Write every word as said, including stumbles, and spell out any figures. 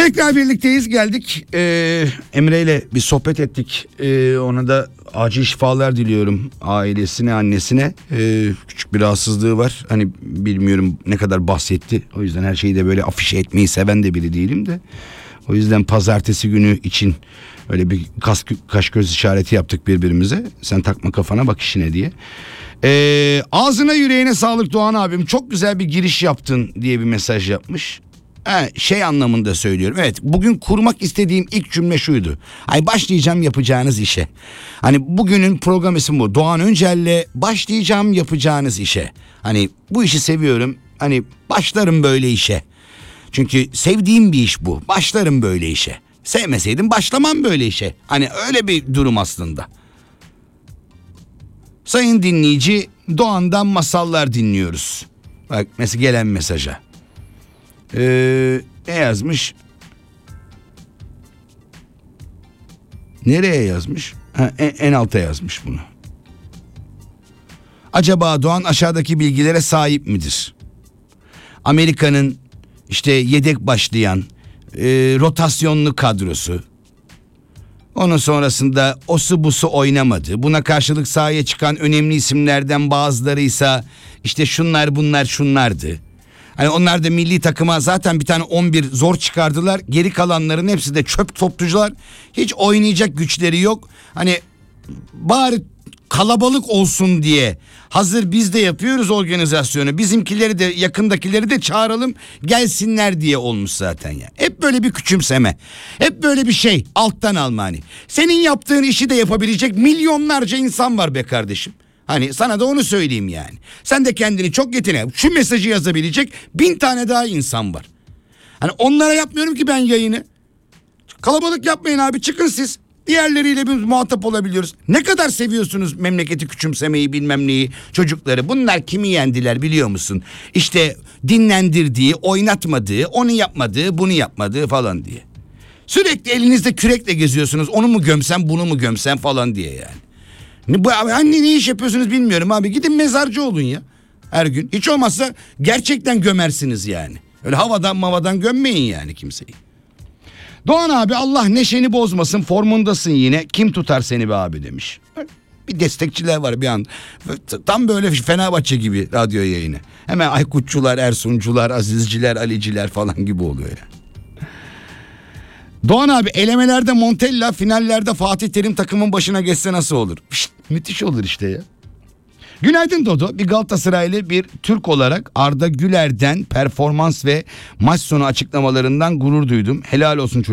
Tekrar birlikteyiz, geldik. Ee, Emre ile bir sohbet ettik. Ee, ona da acil şifalar diliyorum, ailesine, annesine. Ee, küçük bir rahatsızlığı var. Hani bilmiyorum ne kadar bahsetti. O yüzden her şeyi de böyle afişe etmeyi seven de biri değilim de. O yüzden pazartesi günü için öyle bir kas, kaş göz işareti yaptık birbirimize. Sen takma kafana, bak işine diye. Ee, ağzına yüreğine sağlık Doğan abim. Çok güzel bir giriş yaptın diye bir mesaj yapmış. He, şey anlamında söylüyorum. Evet, bugün kurmak istediğim ilk cümle şuydu. Ay başlayacağım yapacağınız işe. Hani bugünün program ismi bu. Doğan Öncel'le başlayacağım yapacağınız işe. Hani bu işi seviyorum. Hani başlarım böyle işe. Çünkü sevdiğim bir iş bu. Başlarım böyle işe. Sevmeseydim başlamam böyle işe. Hani öyle bir durum aslında. Sayın dinleyici, Doğan'dan masallar dinliyoruz. Bak mesela gelen mesaja. Ee, ne yazmış? Nereye yazmış? Ha, en, en alta yazmış bunu. Acaba Doğan aşağıdaki bilgilere sahip midir? Amerika'nın işte yedek başlayan e, rotasyonlu kadrosu. Onun sonrasında osu busu oynamadı. Buna karşılık sahaya çıkan önemli isimlerden bazıları ise işte şunlar bunlar şunlardı. Hani onlar da milli takıma zaten bir tane on bir zor çıkardılar. Geri kalanların hepsi de çöp toplucular. Hiç oynayacak güçleri yok. Hani bari kalabalık olsun diye hazır biz de yapıyoruz organizasyonu. Bizimkileri de yakındakileri de çağıralım gelsinler diye olmuş zaten ya. Hep böyle bir küçümseme. Hep böyle bir şey alttan alma hani. Senin yaptığın işi de yapabilecek milyonlarca insan var be kardeşim. Hani sana da onu söyleyeyim yani. Sen de kendini çok yetine. Şu mesajı yazabilecek bin tane daha insan var. Hani onlara yapmıyorum ki ben yayını. Kalabalık yapmayın abi, çıkın siz. Diğerleriyle biz muhatap olabiliyoruz. Ne kadar seviyorsunuz memleketi küçümsemeyi, bilmem neyi, çocukları. Bunlar kimi yendiler biliyor musun? İşte dinlendirdiği, oynatmadığı, onu yapmadığı, bunu yapmadığı falan diye. Sürekli elinizde kürekle geziyorsunuz. Onu mu gömsem, bunu mu gömsem falan diye yani. Ne, bu, anne ne iş yapıyorsunuz bilmiyorum abi. Gidin mezarcı olun ya. Her gün. Hiç olmazsa gerçekten gömersiniz yani. Öyle havadan mavadan gömmeyin yani kimseyi. Doğan abi Allah neşeni bozmasın, formundasın yine. Kim tutar seni be abi demiş. Bir destekçiler var bir an. Tam böyle Fenerbahçe gibi radyo yayını. Hemen Aykutçular, Ersuncular, Azizciler, Aliciler falan gibi oluyor yani. Doğan abi elemelerde Montella, finallerde Fatih Terim takımın başına geçse nasıl olur? Şişt, müthiş olur işte ya. Günaydın Dodo. Bir Galatasaraylı bir Türk olarak Arda Güler'den performans ve maç sonu açıklamalarından gurur duydum. Helal olsun çocuk.